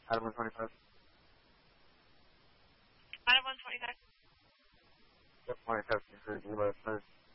Out of 125? Out of 125. Yep, 125. You let us know.